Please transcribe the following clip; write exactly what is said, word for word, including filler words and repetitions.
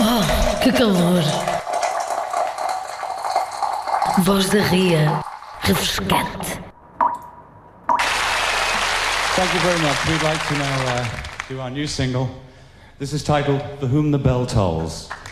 Oh, que calor! Voz da Ria, refrescante. Thank you very much. We'd like to now uh, do our new single. This is titled For Whom the Bell Tolls.